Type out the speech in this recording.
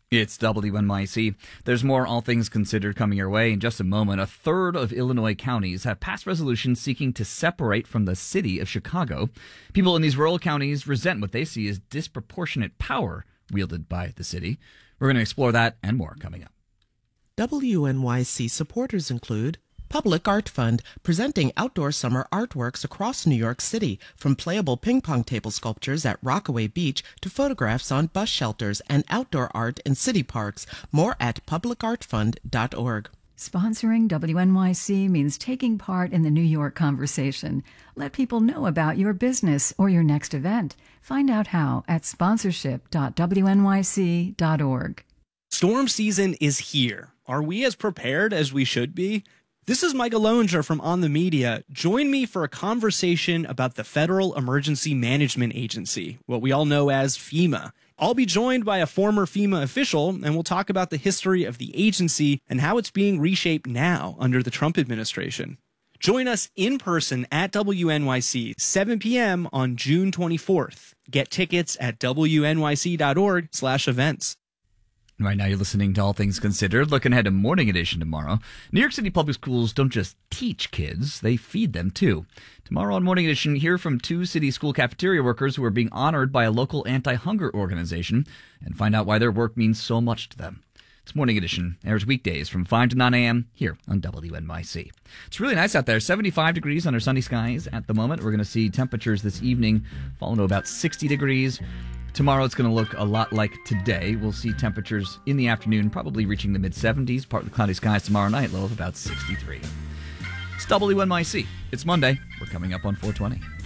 It's WNYC. There's more All Things Considered coming your way in just a moment. A third of Illinois counties have passed resolutions seeking to separate from the city of Chicago. People in these rural counties resent what they see as disproportionate power wielded by the city. We're going to explore that and more coming up. WNYC supporters include Public Art Fund, presenting outdoor summer artworks across New York City, from playable ping pong table sculptures at Rockaway Beach to photographs on bus shelters and outdoor art in city parks. More at publicartfund.org. Sponsoring WNYC means taking part in the New York conversation. Let people know about your business or your next event. Find out how at sponsorship.wnyc.org. Storm season is here. Are we as prepared as we should be? This is Micah Loenger from On the Media. Join me for a conversation about the Federal Emergency Management Agency, what we all know as FEMA. I'll be joined by a former FEMA official, and we'll talk about the history of the agency and how it's being reshaped now under the Trump administration. Join us in person at WNYC, 7 p.m. on June 24th. Get tickets at wnyc.org/events. Right now you're listening to All Things Considered. Looking ahead to Morning Edition tomorrow. New York City Public Schools don't just teach kids, they feed them too. Tomorrow on Morning Edition, hear from two city school cafeteria workers who are being honored by a local anti-hunger organization and find out why their work means so much to them. It's Morning Edition. Airs weekdays from 5 to 9 a.m. here on WNYC. It's really nice out there. 75 degrees under sunny skies at the moment. We're going to see temperatures this evening falling to about 60 degrees. Tomorrow it's going to look a lot like today. We'll see temperatures in the afternoon probably reaching the mid-70s, partly cloudy skies tomorrow night, low of about 63. It's WNYC. It's Monday. We're coming up on 420.